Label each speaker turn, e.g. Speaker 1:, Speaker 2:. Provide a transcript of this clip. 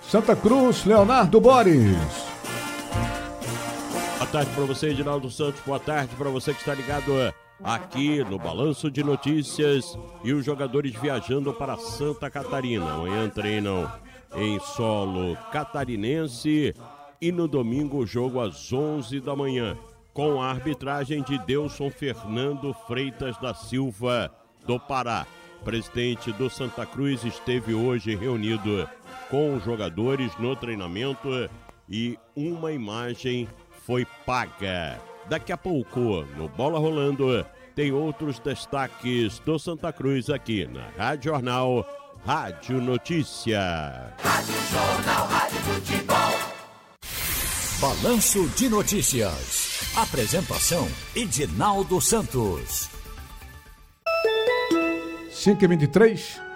Speaker 1: Santa Cruz, Leonardo Boris.
Speaker 2: Boa tarde para você, Edinaldo Santos. Boa tarde para você que está ligado aqui no Balanço de Notícias. E os jogadores viajando para Santa Catarina. Amanhã treinam em solo catarinense e no domingo o jogo às 11 da manhã. Com a arbitragem de Delson Fernando Freitas da Silva do Pará. O presidente do Santa Cruz esteve hoje reunido com os jogadores no treinamento e uma imagem foi paga. Daqui a pouco, no Bola Rolando, tem outros destaques do Santa Cruz aqui na Rádio Jornal, Rádio Notícia.
Speaker 3: Rádio Jornal, Rádio Futebol. Balanço de Notícias. Apresentação, Edinaldo Santos.
Speaker 1: 5h23.